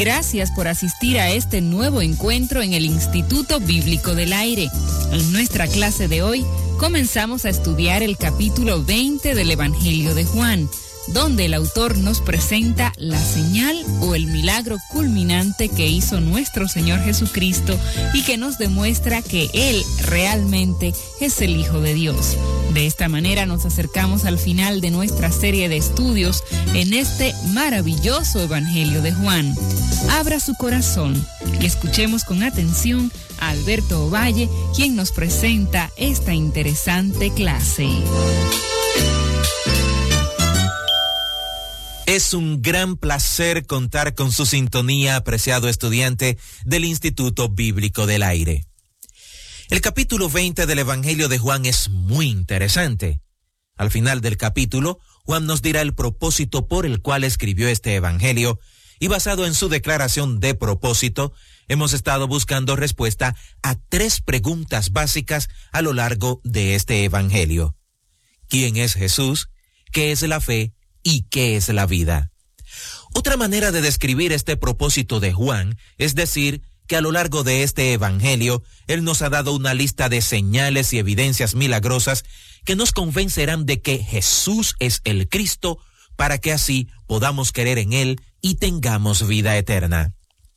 Gracias por asistir a este nuevo encuentro en el Instituto Bíblico del Aire. En nuestra clase de hoy comenzamos a estudiar el capítulo 20 del Evangelio de Juan, donde el autor nos presenta la señal o el milagro culminante que hizo nuestro Señor Jesucristo y que nos demuestra que Él realmente es el Hijo de Dios. De esta manera nos acercamos al final de nuestra serie de estudios en este maravilloso Evangelio de Juan. Abra su corazón y escuchemos con atención a Alberto Ovalle, quien nos presenta esta interesante clase. Es un gran placer contar con su sintonía, apreciado estudiante del Instituto Bíblico del Aire. El capítulo 20 del Evangelio de Juan es muy interesante. Al final del capítulo, Juan nos dirá el propósito por el cual escribió este Evangelio, y basado en su declaración de propósito, hemos estado buscando respuesta a 3 preguntas básicas a lo largo de este Evangelio. ¿Quién es Jesús? ¿Qué es la fe? ¿Y qué es la vida? Otra manera de describir este propósito de Juan es decir que a lo largo de este evangelio, él nos ha dado una lista de señales y evidencias milagrosas que nos convencerán de que Jesús es el Cristo para que así podamos creer en él y tengamos vida eterna.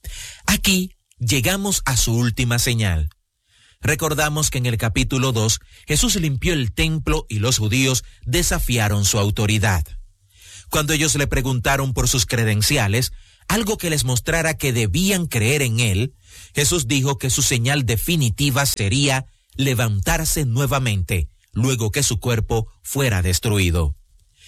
Aquí llegamos a su última señal. Recordamos que en el capítulo 2, Jesús limpió el templo y los judíos desafiaron su autoridad. Cuando ellos le preguntaron por sus credenciales, algo que les mostrara que debían creer en él, Jesús dijo que su señal definitiva sería levantarse nuevamente, luego que su cuerpo fuera destruido.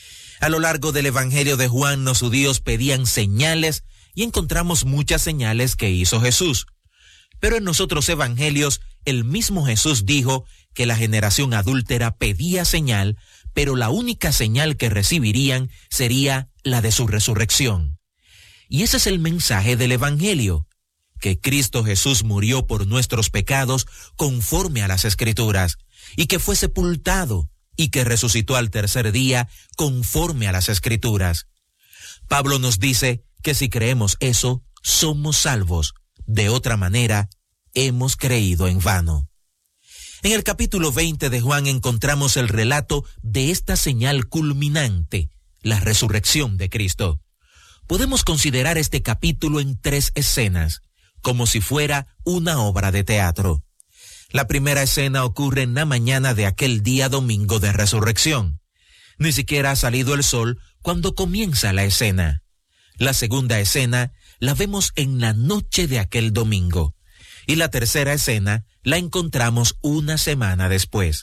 A lo largo del Evangelio de Juan, los judíos pedían señales y encontramos muchas señales que hizo Jesús. Pero en los otros evangelios, el mismo Jesús dijo que la generación adúltera pedía señal, pero la única señal que recibirían sería la de su resurrección. Y ese es el mensaje del Evangelio, que Cristo Jesús murió por nuestros pecados conforme a las Escrituras, y que fue sepultado, y que resucitó al tercer día conforme a las Escrituras. Pablo nos dice que si creemos eso, somos salvos. De otra manera, hemos creído en vano. En el capítulo 20 de Juan encontramos el relato de esta señal culminante, la resurrección de Cristo. Podemos considerar este capítulo en 3 escenas, como si fuera una obra de teatro. La primera escena ocurre en la mañana de aquel día domingo de resurrección. Ni siquiera ha salido el sol cuando comienza la escena. La segunda escena la vemos en la noche de aquel domingo. Y la tercera escena la encontramos una semana después.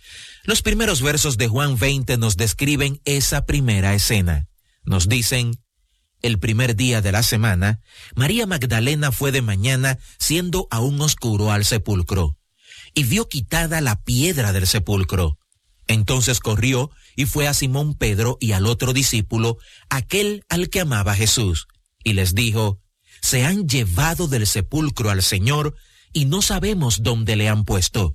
Los primeros versos de Juan 20 nos describen esa primera escena. Nos dicen: el primer día de la semana, María Magdalena fue de mañana, siendo aún oscuro, al sepulcro, y vio quitada la piedra del sepulcro. Entonces corrió y fue a Simón Pedro y al otro discípulo, aquel al que amaba Jesús, y les dijo: se han llevado del sepulcro al Señor y no sabemos dónde le han puesto.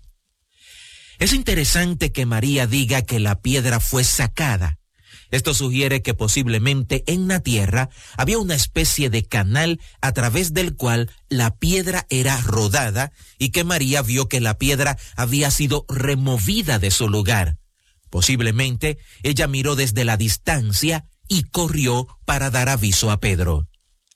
Es interesante que María diga que la piedra fue sacada. Esto sugiere que posiblemente en la tierra había una especie de canal a través del cual la piedra era rodada y que María vio que la piedra había sido removida de su lugar. Posiblemente ella miró desde la distancia y corrió para dar aviso a Pedro.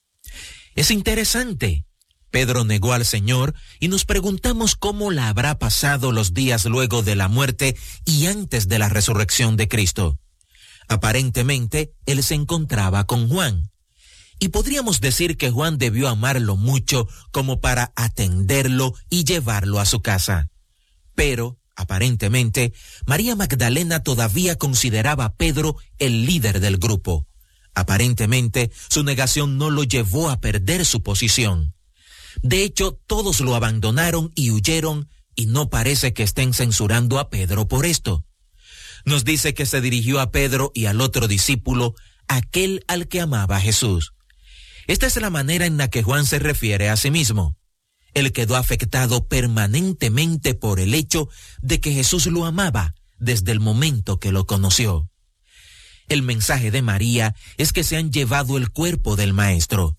Es interesante. Pedro negó al Señor y nos preguntamos cómo la habrá pasado los días luego de la muerte y antes de la resurrección de Cristo. Aparentemente, él se encontraba con Juan. Y podríamos decir que Juan debió amarlo mucho como para atenderlo y llevarlo a su casa. Pero, aparentemente, María Magdalena todavía consideraba a Pedro el líder del grupo. Aparentemente, su negación no lo llevó a perder su posición. De hecho, todos lo abandonaron y huyeron, y no parece que estén censurando a Pedro por esto. Nos dice que se dirigió a Pedro y al otro discípulo, aquel al que amaba a Jesús. Esta es la manera en la que Juan se refiere a sí mismo. Él quedó afectado permanentemente por el hecho de que Jesús lo amaba desde el momento que lo conoció. El mensaje de María es que se han llevado el cuerpo del Maestro.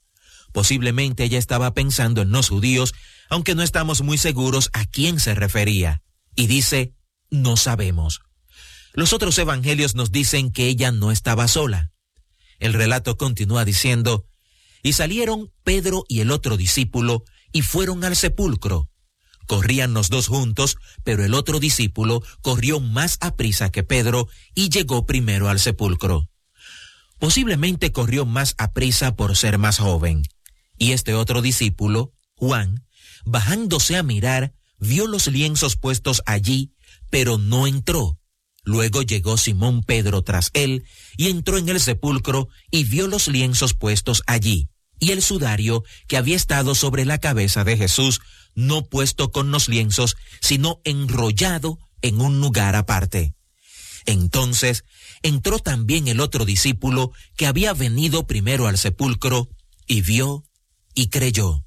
Posiblemente ella estaba pensando en los judíos, aunque no estamos muy seguros a quién se refería. Y dice, no sabemos. Los otros evangelios nos dicen que ella no estaba sola. El relato continúa diciendo, y salieron Pedro y el otro discípulo y fueron al sepulcro. Corrían los dos juntos, pero el otro discípulo corrió más aprisa que Pedro y llegó primero al sepulcro. Posiblemente corrió más aprisa por ser más joven. Y este otro discípulo, Juan, bajándose a mirar, vio los lienzos puestos allí, pero no entró. Luego llegó Simón Pedro tras él y entró en el sepulcro y vio los lienzos puestos allí, y el sudario que había estado sobre la cabeza de Jesús, no puesto con los lienzos, sino enrollado en un lugar aparte. Entonces entró también el otro discípulo que había venido primero al sepulcro, y vio y creyó.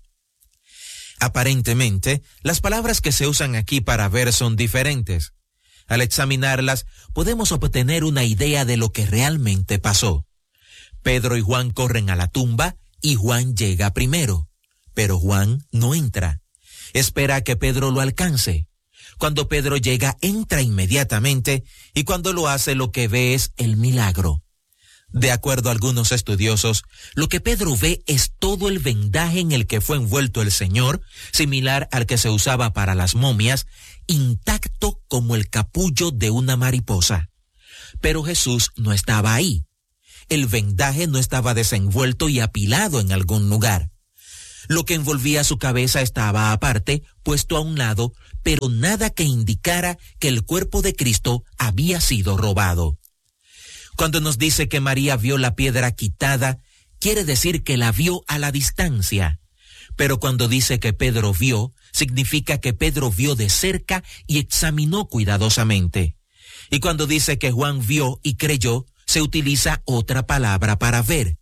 Aparentemente, las palabras que se usan aquí para ver son diferentes. Al examinarlas, podemos obtener una idea de lo que realmente pasó. Pedro y Juan corren a la tumba y Juan llega primero, pero Juan no entra. Espera a que Pedro lo alcance. Cuando Pedro llega, entra inmediatamente y cuando lo hace, lo que ve es el milagro. De acuerdo a algunos estudiosos, lo que Pedro ve es todo el vendaje en el que fue envuelto el Señor, similar al que se usaba para las momias, intacto como el capullo de una mariposa. Pero Jesús no estaba ahí. El vendaje no estaba desenvuelto y apilado en algún lugar. Lo que envolvía su cabeza estaba aparte, puesto a un lado, pero nada que indicara que el cuerpo de Cristo había sido robado. Cuando nos dice que María vio la piedra quitada, quiere decir que la vio a la distancia. Pero cuando dice que Pedro vio, significa que Pedro vio de cerca y examinó cuidadosamente. Y cuando dice que Juan vio y creyó, se utiliza otra palabra para ver.